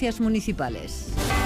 denuncias municipales.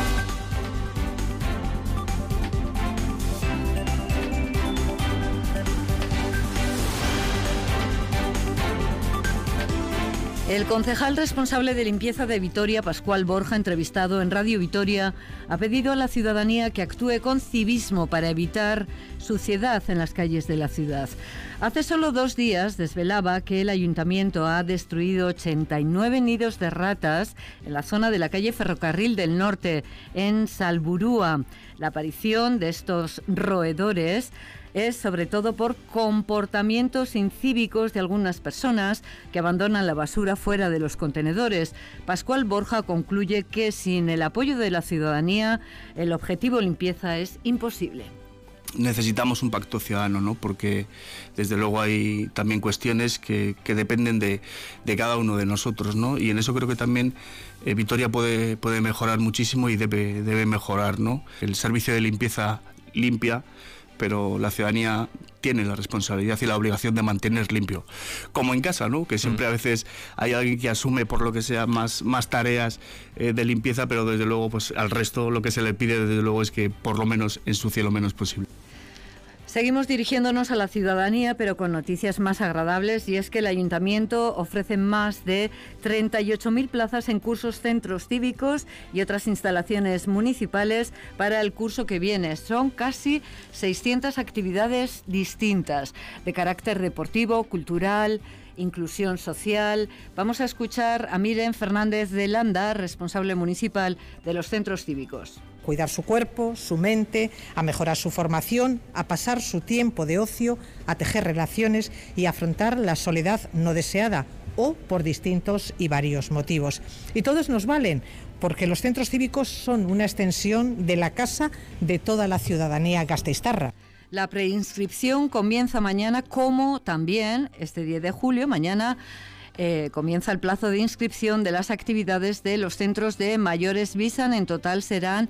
El concejal responsable de limpieza de Vitoria, Pascual Borja, entrevistado en Radio Vitoria, ha pedido a la ciudadanía que actúe con civismo para evitar suciedad en las calles de la ciudad. Hace solo 2 días desvelaba que el ayuntamiento ha destruido 89 nidos de ratas en la zona de la calle Ferrocarril del Norte, en Salburua. La aparición de estos roedores es sobre todo por comportamientos incívicos de algunas personas que abandonan la basura fuera de los contenedores. Pascual Borja concluye que sin el apoyo de la ciudadanía, el objetivo limpieza es imposible. Necesitamos un pacto ciudadano, ¿no? Porque desde luego hay también cuestiones que dependen de cada uno de nosotros, ¿no? Y en eso creo que también Vitoria puede mejorar muchísimo y debe mejorar, ¿no? El servicio de limpieza limpia, pero la ciudadanía tiene la responsabilidad y la obligación de mantener limpio. Como en casa, ¿no? Que siempre a veces hay alguien que asume por lo que sea más tareas de limpieza, pero desde luego pues al resto lo que se le pide desde luego es que por lo menos ensucie lo menos posible. Seguimos dirigiéndonos a la ciudadanía, pero con noticias más agradables, y es que el Ayuntamiento ofrece más de 38.000 plazas en cursos, centros cívicos y otras instalaciones municipales para el curso que viene. Son casi 600 actividades distintas, de carácter deportivo, cultural, inclusión social. Vamos a escuchar a Miren Fernández de Landa, responsable municipal de los centros cívicos. Cuidar su cuerpo, su mente, a mejorar su formación, a pasar su tiempo de ocio, a tejer relaciones y a afrontar la soledad no deseada o por distintos y varios motivos. Y todos nos valen, porque los centros cívicos son una extensión de la casa de toda la ciudadanía gasteiztarra. La preinscripción comienza mañana, como también este 10 de julio, mañana comienza el plazo de inscripción de las actividades de los centros de mayores Visan. En total serán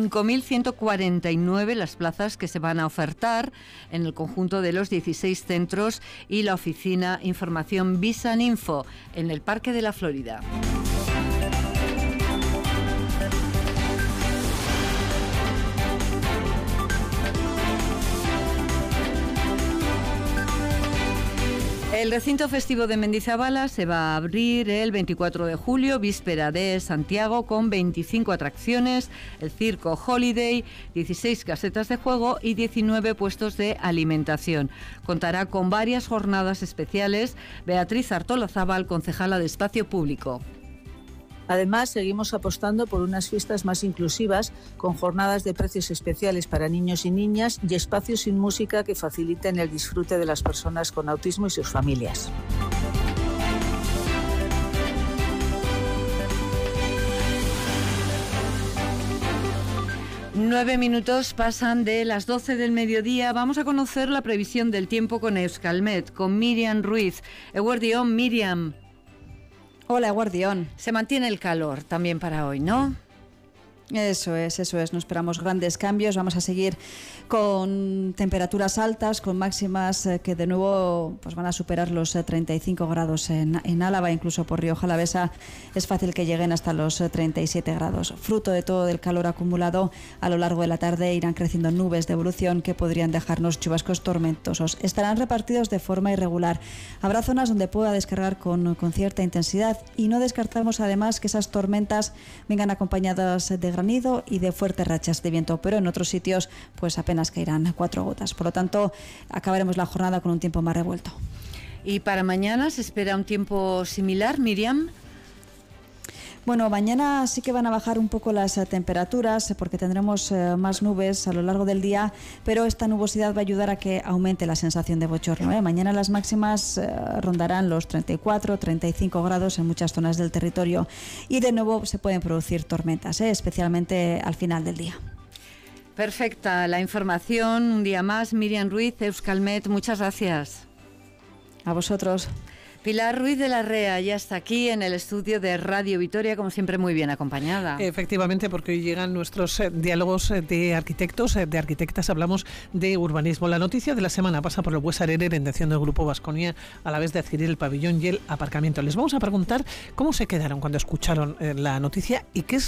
5.149 las plazas que se van a ofertar en el conjunto de los 16 centros y la oficina Información Visan Info en el Parque de la Florida. El recinto festivo de Mendizabala se va a abrir el 24 de julio, víspera de Santiago, con 25 atracciones, el circo Holiday, 16 casetas de juego y 19 puestos de alimentación. Contará con varias jornadas especiales. Beatriz Artolazábal, concejala de Espacio Público. Además, seguimos apostando por unas fiestas más inclusivas, con jornadas de precios especiales para niños y niñas y espacios sin música que faciliten el disfrute de las personas con autismo y sus familias. Nueve minutos pasan de las 12 del mediodía. Vamos a conocer la previsión del tiempo con Euskalmet, con Miriam Ruiz. Eguerdión, Miriam. Hola, Guardión. Se mantiene el calor también para hoy, ¿no? Eso es. No esperamos grandes cambios. Vamos a seguir con temperaturas altas, con máximas que de nuevo pues van a superar los 35 grados en Álava, incluso por Rioja Alavesa es fácil que lleguen hasta los 37 grados. Fruto de todo el calor acumulado, a lo largo de la tarde irán creciendo nubes de evolución que podrían dejarnos chubascos tormentosos. Estarán repartidos de forma irregular. Habrá zonas donde pueda descargar con cierta intensidad y no descartamos además que esas tormentas vengan acompañadas de granizo y de fuertes rachas de viento, pero en otros sitios pues apenas caerán 4 gotas. Por lo tanto, acabaremos la jornada con un tiempo más revuelto. ¿Y para mañana se espera un tiempo similar, Miriam? Bueno, mañana sí que van a bajar un poco las temperaturas porque tendremos más nubes a lo largo del día, pero esta nubosidad va a ayudar a que aumente la sensación de bochorno. Mañana las máximas rondarán los 34, 35 grados en muchas zonas del territorio y de nuevo se pueden producir tormentas, especialmente al final del día. Perfecta la información. Un día más, Miriam Ruiz, Euskalmet, muchas gracias. A vosotros. Pilar Ruiz de la Rea ya está aquí en el estudio de Radio Vitoria, como siempre muy bien acompañada. Efectivamente, porque hoy llegan nuestros diálogos de arquitectos, de arquitectas, hablamos de urbanismo. La noticia de la semana pasa por el Buesa Arere, intención del Grupo Baskonia a la vez de adquirir el pabellón y el aparcamiento. Les vamos a preguntar cómo se quedaron cuando escucharon la noticia y qué es